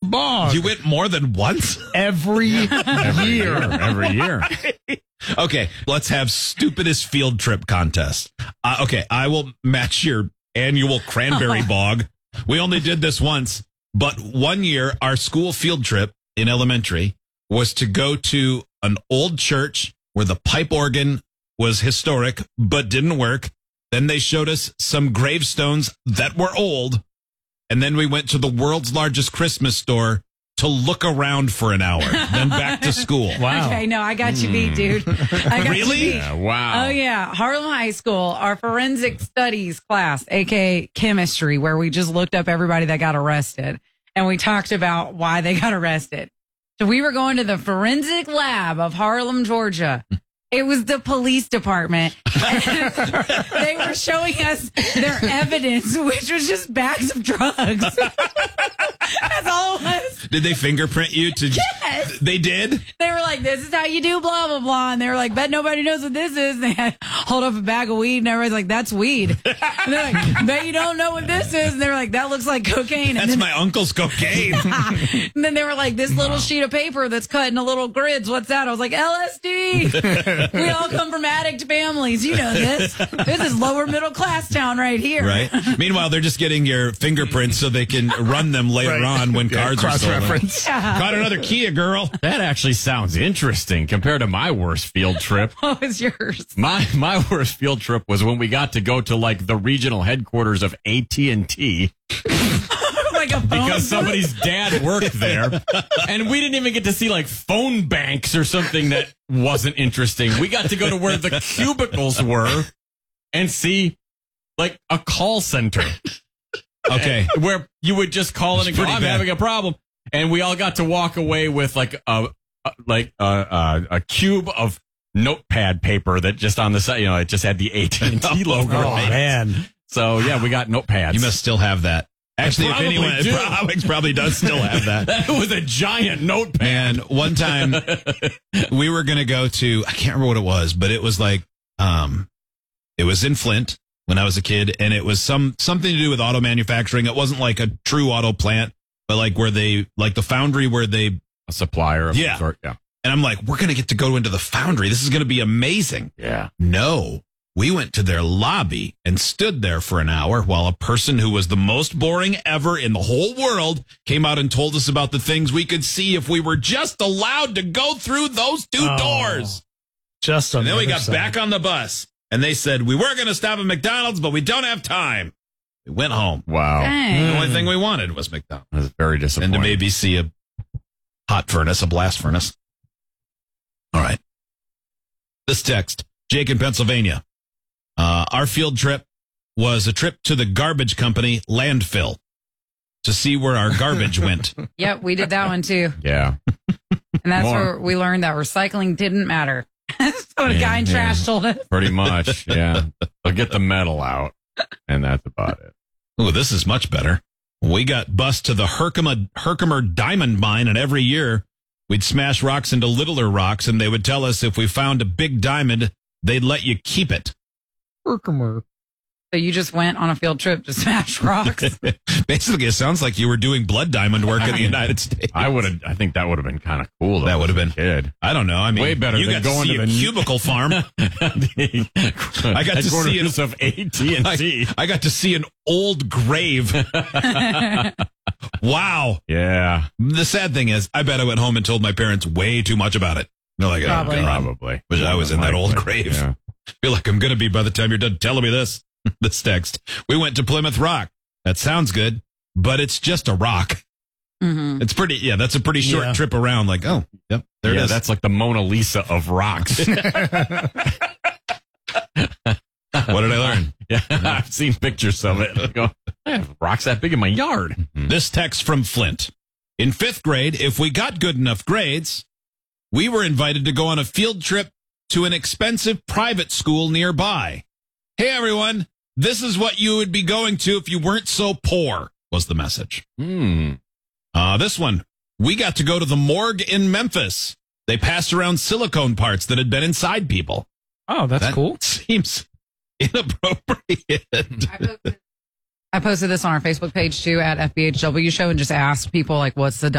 bog. You went more than once? Every year. Every year. Okay, let's have stupidest field trip contest. Okay, I will match your annual cranberry bog. We only did this once, but one year our school field trip in elementary was to go to an old church where the pipe organ was historic but didn't work. Then they showed us some gravestones that were old. And then we went to the world's largest Christmas store to look around for an hour, then back to school. Wow. Okay, no, I got you beat, dude. I got Really? you beat. Yeah, wow. Oh, yeah. Harlem High School, our forensic studies class, a.k.a. chemistry, where we just looked up everybody that got arrested. And we talked about why they got arrested. So we were going to the forensic lab of Harlem, Georgia. It was the police department. And they were showing us their evidence, which was just bags of drugs. That's all it was. Did they fingerprint you? Yes. They did? They were like, this is how you do blah, blah, blah. And they were like, bet nobody knows what this is. And they had hold up a bag of weed and everybody's like, that's weed. And they're like, bet you don't know what this is. And they were like, that looks like cocaine. And That's then, my uncle's cocaine. and then they were like, this little sheet of paper that's cut into little grids. What's that? I was like, LSD. We all come from addict families. You know this. This is lower middle class town right here. Right. Meanwhile, they're just getting your fingerprints so they can run them later on when cards are stolen. Cross-reference. Caught another Kia, girl. That actually sounds interesting compared to my worst field trip. What was yours? My worst field trip was when we got to go to like the regional headquarters of AT&T Like a phone because booth? somebody's dad worked there, and we didn't even get to see like phone banks or something that wasn't interesting. We got to go to where the cubicles were and see like a call center. Okay. Where you would just call in and go, pretty I'm bad. having a problem. And we all got to walk away with like a cube of notepad paper that just on the side, it just had the AT&T logo. Oh, on it. man. So yeah, we got notepads. You must still have that. Actually, if probably anyone, do. Alex probably does still have that. That was a giant notepad. And one time we were going to go to, I can't remember what it was, but it was like, it was in Flint when I was a kid, and it was something to do with auto manufacturing. It wasn't like a true auto plant, but like where they, like the foundry where they, A supplier of Yeah. some sort. Yeah. and I'm like, we're going to get to go into the foundry. This is going to be amazing. Yeah. No, we went to their lobby and stood there for an hour while a person who was the most boring ever in the whole world came out and told us about the things we could see if we were just allowed to go through those two doors. Just on And then the we other got side. back on the bus and they said, we were going to stop at McDonald's, but we don't have time. We went home. Wow. Dang. The only thing we wanted was McDonald's. That was very And disappointing. to maybe see a hot furnace, a blast furnace. All right. This text, Jake in Pennsylvania. Our field trip was a trip to the garbage company landfill to see where our garbage went. Yep, we did that one too. Yeah. And that's More. where we learned that recycling didn't matter. That's what a guy in trash told us. Pretty much. Yeah. They'll get the metal out, and that's about it. Oh, this is much better. We got bused to the Herkimer diamond mine, and every year we'd smash rocks into littler rocks, and they would tell us if we found a big diamond, they'd let you keep it. Herkimer. So you just went on a field trip to smash rocks. Basically, it sounds like you were doing blood diamond work in the United States. I think that would have been kind of cool. Though, That would have as a been kid. I don't know. I mean, Way better you than got going to see to a the- cubicle farm. I got to see it. of AT&T. I got to see an old grave. Wow. Yeah, The sad thing is, I bet I went home and told my parents way too much about it. They're like, Probably. oh, God. probably. Wish I was in that old Likely. grave. Yeah. Feel like I'm going to be by the time you're done telling me this. This text. We went to Plymouth Rock. That sounds good, but it's just a rock. Mm-hmm. It's pretty, yeah, that's a pretty short Yeah. trip around. Like, oh, yep, there Yeah, it is. that's like the Mona Lisa of rocks. What did I learn? Yeah, I've seen pictures of it. I go, I have rocks that big in my yard. This text from Flint. In 5th grade, if we got good enough grades, we were invited to go on a field trip to an expensive private school nearby. Hey, everyone, this is what you would be going to if you weren't so poor, was the message. This one, we got to go to the morgue in Memphis. They passed around silicone parts that had been inside people. Oh, that's That cool. seems inappropriate. I posted this on our Facebook page too at FBHW Show and just asked people like, what's the